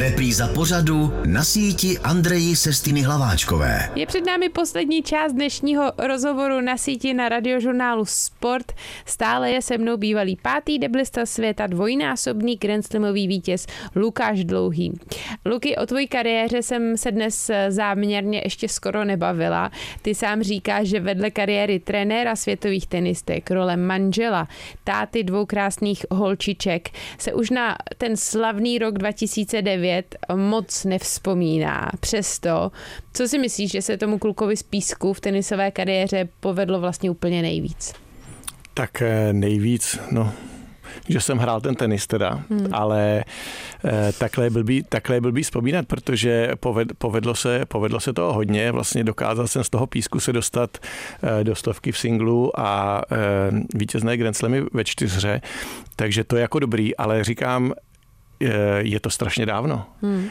Repríza pořadu Na síti Andreji Sestiny Hlaváčkové. Je před námi poslední část dnešního rozhovoru Na síti na radiožurnálu Sport. Stále je se mnou bývalý 5. deblista světa, dvojnásobný grandslamový vítěz Lukáš Dlouhý. Luky, o tvojí kariéře jsem se dnes záměrně ještě skoro nebavila. Ty sám říkáš, že vedle kariéry trenéra světových tenistek, role manžela, táty dvou krásných holčiček se už na ten slavný rok 2009 moc nevzpomíná. Přesto, co si myslíš, že se tomu klukovi z Písku v tenisové kariéře povedlo vlastně úplně nejvíc? Tak nejvíc, že jsem hrál ten tenis teda, ale takhle je blbý vzpomínat, protože povedlo se toho hodně, vlastně dokázal jsem z toho Písku se dostat do stovky v singlu a vítězné Grand Slamy ve 4, takže to je jako dobrý, ale říkám, je to strašně dávno.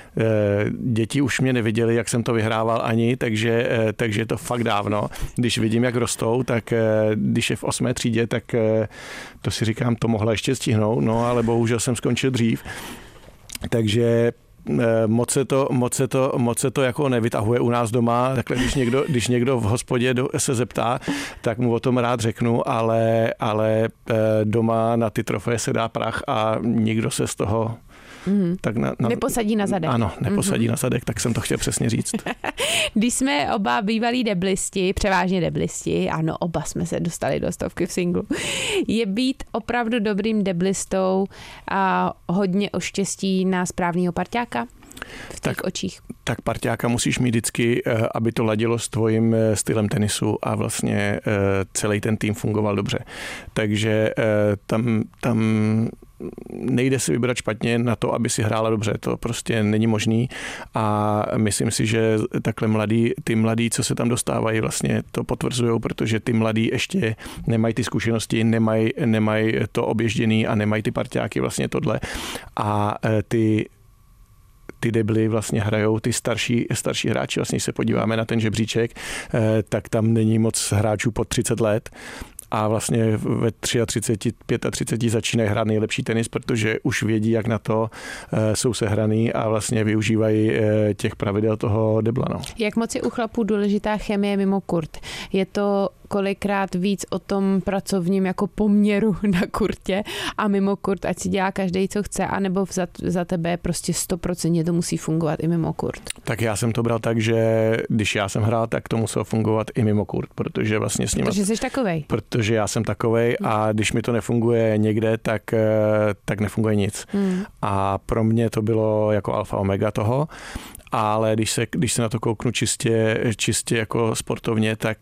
Děti už mě neviděli, jak jsem to vyhrával ani, takže je to fakt dávno. Když vidím, jak rostou, tak když je v 8. třídě, tak to si říkám, to mohla ještě stihnout, ale bohužel jsem skončil dřív. Takže moc se to jako nevytahuje u nás doma, takhle když někdo v hospodě se zeptá, tak mu o tom rád řeknu, ale doma na ty trofeje se dá prach a nikdo se z toho tak neposadí na zadek. Ano, neposadí na zadek, tak jsem to chtěl přesně říct. Když jsme oba bývalí deblisti, převážně deblisti, ano, oba jsme se dostali do stovky v singlu, je být opravdu dobrým deblistou a hodně o štěstí na správného parťáka v těch očích? Tak parťáka musíš mít vždycky, aby to ladilo s tvojím stylem tenisu a vlastně celý ten tým fungoval dobře. Takže tam nejde si vybrat špatně na to, aby si hrála dobře. To prostě není možný a myslím si, že takhle ty mladí, co se tam dostávají, vlastně to potvrzujou, protože ty mladí ještě nemají ty zkušenosti, nemají to obježděný a nemají ty parťáky vlastně tohle. A ty debly vlastně hrajou ty starší hráči. Vlastně, když se podíváme na ten žebříček, tak tam není moc hráčů pod 30 let. A vlastně ve 33, 35 začínají hrát nejlepší tenis, protože už vědí, jak na to jsou sehraný a vlastně využívají těch pravidel toho debla. Jak moc je u chlapů důležitá chemie mimo kurt? Je to kolikrát víc o tom pracovním jako poměru na kurtě a mimo kurt, ať si dělá každý, co chce, anebo za tebe prostě 100% to musí fungovat i mimo kurt? Tak já jsem to bral tak, že když já jsem hrál, tak to muselo fungovat i mimo kurt, protože vlastně s nimi... Protože jsi takovej. Protože já jsem takovej a když mi to nefunguje někde, tak nefunguje nic. A pro mě to bylo jako alfa omega toho, ale když se na to kouknu čistě jako sportovně, tak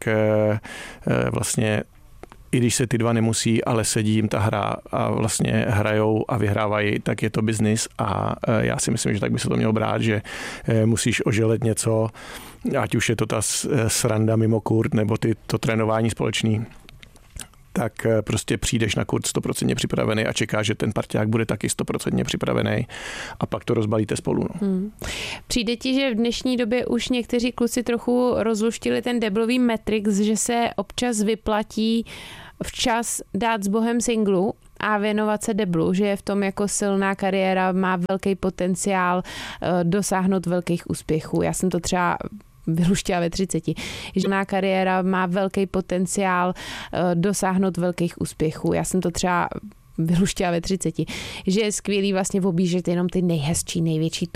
vlastně i když se ty dva nemusí, ale sedí jim ta hra a vlastně hrajou a vyhrávají, tak je to biznis a já si myslím, že tak by se to mělo brát, že musíš oželet něco, ať už je to ta sranda mimo kurt nebo to trénování společný, tak prostě přijdeš na kurt 100% připravený a čekáš, že ten parťák bude taky 100% připravený a pak to rozbalíte spolu. Přijde ti, že v dnešní době už někteří kluci trochu rozluštili ten deblový matrix, že se občas vyplatí včas dát s bohem singlu a věnovat se deblu, že je v tom jako silná kariéra, má velký potenciál dosáhnout velkých úspěchů. Já jsem to třeba vyluštila ve 30. Žena kariéra má velký potenciál dosáhnout velkých úspěchů. Já jsem to třeba vyluštila ve 30. Že je skvělý vlastně objíždět jenom ty nejhezčí, největší